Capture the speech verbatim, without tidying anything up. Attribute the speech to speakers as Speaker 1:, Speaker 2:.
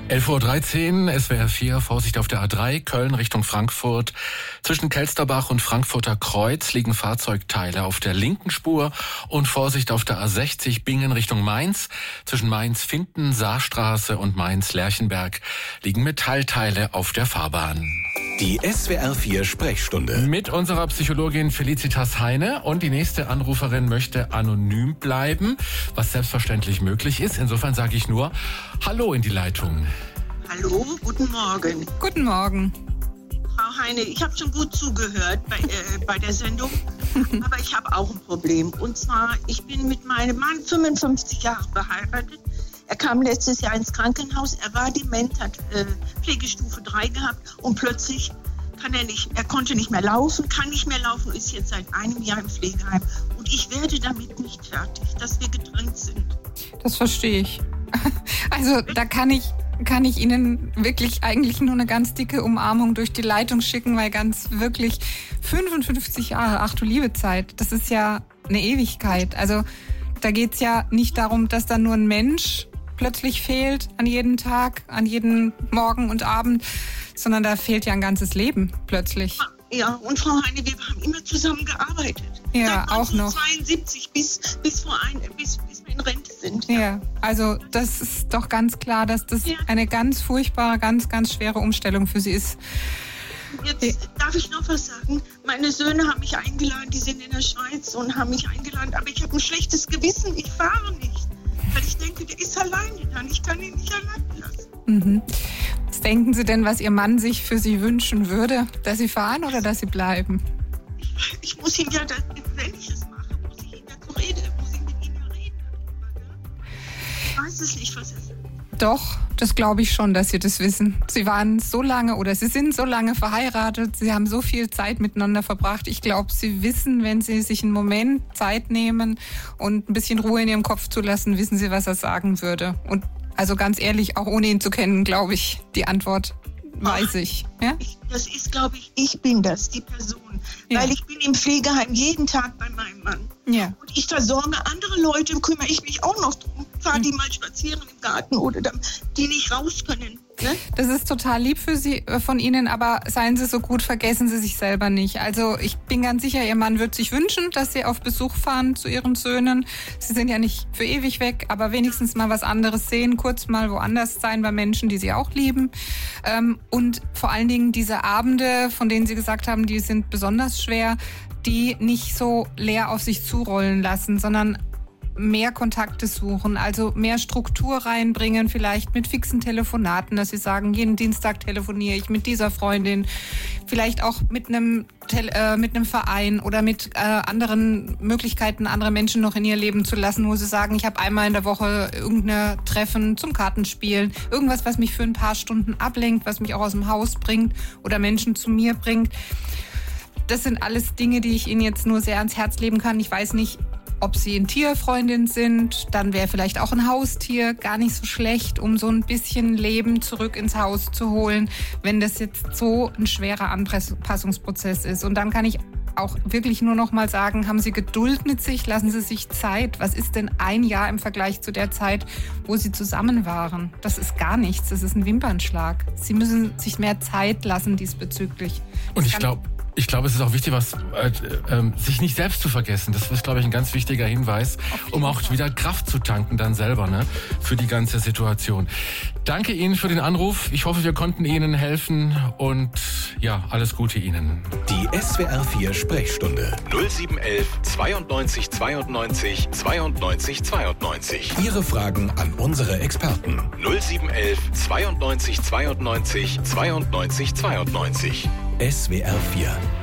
Speaker 1: elf Uhr dreizehn, S W R vier, Vorsicht auf der A drei, Köln Richtung Frankfurt. Zwischen Kelsterbach und Frankfurter Kreuz liegen Fahrzeugteile auf der linken Spur und Vorsicht auf der A sechzig, Bingen Richtung Mainz. Zwischen Mainz-Finden, Saarstraße und Mainz-Lerchenberg liegen Metallteile auf der Fahrbahn.
Speaker 2: Die S W R vier Sprechstunde.
Speaker 1: Mit unserer Psychologin Felicitas Heine, und die nächste Anruferin möchte anonym bleiben, was selbstverständlich möglich ist. Insofern sage ich nur Hallo in die Leitung.
Speaker 3: Hallo, guten Morgen.
Speaker 4: Guten Morgen.
Speaker 3: Frau Heine, ich habe schon gut zugehört bei, äh, bei der Sendung, aber ich habe auch ein Problem. Und zwar, ich bin mit meinem Mann fünfundfünfzig Jahre verheiratet. Er kam letztes Jahr ins Krankenhaus, er war dement, hat äh, Pflegestufe drei gehabt und plötzlich kann er nicht, er konnte nicht mehr laufen, kann nicht mehr laufen, ist jetzt seit einem Jahr im Pflegeheim. Und ich werde damit nicht fertig, dass wir getrennt sind.
Speaker 4: Das verstehe ich. Also da kann ich, kann ich Ihnen wirklich eigentlich nur eine ganz dicke Umarmung durch die Leitung schicken, weil ganz wirklich fünfundfünfzig Jahre, ach du liebe Zeit, das ist ja eine Ewigkeit. Also da geht es ja nicht darum, dass da nur ein Mensch plötzlich fehlt an jedem Tag, an jedem Morgen und Abend, sondern da fehlt ja ein ganzes Leben plötzlich.
Speaker 3: Ja, und Frau Heine, wir haben immer zusammen gearbeitet.
Speaker 4: Ja, auch noch.
Speaker 3: neunzehnhundertzweiundsiebzig bis, bis, vor ein, bis, bis wir in Rente sind.
Speaker 4: Ja. ja, also das ist doch ganz klar, dass das ja. eine ganz furchtbare, ganz, ganz schwere Umstellung für Sie ist.
Speaker 3: Jetzt ja. darf ich noch was sagen. Meine Söhne haben mich eingeladen, die sind in der Schweiz und haben mich eingeladen, aber ich habe ein schlechtes Gewissen, ich fahre nicht. Weil ich denke, der ist alleine dann, ich kann ihn nicht allein lassen.
Speaker 4: Mhm. Was denken Sie denn, was Ihr Mann sich für Sie wünschen würde? Dass Sie fahren oder dass Sie bleiben?
Speaker 3: Ich, ich muss ihn ja, wenn ich es mache, muss ich ihn dazu reden, muss ich mit ihm ja reden. Ich weiß es nicht, was es ist.
Speaker 4: Doch, das glaube ich schon, dass Sie das wissen. Sie waren so lange oder Sie sind so lange verheiratet, Sie haben so viel Zeit miteinander verbracht. Ich glaube, Sie wissen, wenn Sie sich einen Moment Zeit nehmen und ein bisschen Ruhe in Ihrem Kopf zulassen, wissen Sie, was er sagen würde. Und also ganz ehrlich, auch ohne ihn zu kennen, glaube ich, die Antwort weiß ich. Ja?
Speaker 3: ich das ist, glaube ich, ich bin das, die Person.
Speaker 4: Ja.
Speaker 3: Weil ich bin im Pflegeheim jeden Tag bei meinem Mann.
Speaker 4: Ja.
Speaker 3: Und ich versorge andere Leute, kümmere ich mich auch noch drum. Fahre die mal spazieren im Garten oder die nicht raus können. Ne?
Speaker 4: Das ist total lieb für Sie, von Ihnen, aber seien Sie so gut, vergessen Sie sich selber nicht. Also ich bin ganz sicher, Ihr Mann wird sich wünschen, dass Sie auf Besuch fahren zu Ihren Söhnen. Sie sind ja nicht für ewig weg, aber wenigstens mal was anderes sehen, kurz mal woanders sein bei Menschen, die Sie auch lieben. Und vor allen Dingen diese Abende, von denen Sie gesagt haben, die sind besonders schwer, die nicht so leer auf sich zurollen lassen, sondern mehr Kontakte suchen, also mehr Struktur reinbringen, vielleicht mit fixen Telefonaten, dass Sie sagen, jeden Dienstag telefoniere ich mit dieser Freundin, vielleicht auch mit einem, äh, mit einem Verein oder mit äh, anderen Möglichkeiten, andere Menschen noch in ihr Leben zu lassen, wo Sie sagen, ich habe einmal in der Woche irgendein Treffen zum Kartenspielen, irgendwas, was mich für ein paar Stunden ablenkt, was mich auch aus dem Haus bringt oder Menschen zu mir bringt. Das sind alles Dinge, die ich Ihnen jetzt nur sehr ans Herz legen kann. Ich weiß nicht, ob Sie eine Tierfreundin sind, dann wäre vielleicht auch ein Haustier gar nicht so schlecht, um so ein bisschen Leben zurück ins Haus zu holen, wenn das jetzt so ein schwerer Anpassungsprozess ist. Und dann kann ich auch wirklich nur noch mal sagen, haben Sie Geduld mit sich, lassen Sie sich Zeit. Was ist denn ein Jahr im Vergleich zu der Zeit, wo Sie zusammen waren? Das ist gar nichts, das ist ein Wimpernschlag. Sie müssen sich mehr Zeit lassen diesbezüglich.
Speaker 1: Und ich glaube, Ich glaube, es ist auch wichtig, was, äh, äh, sich nicht selbst zu vergessen. Das ist, glaube ich, ein ganz wichtiger Hinweis, um auch Fall. wieder Kraft zu tanken dann selber, ne, für die ganze Situation. Danke Ihnen für den Anruf. Ich hoffe, wir konnten Ihnen helfen und ja, alles Gute Ihnen.
Speaker 2: Die S W R vier Sprechstunde null sieben eins eins zweiundneunzig zweiundneunzig zweiundneunzig zweiundneunzig. Ihre Fragen an unsere Experten null sieben eins eins zweiundneunzig zweiundneunzig zweiundneunzig zweiundneunzig. S W R vier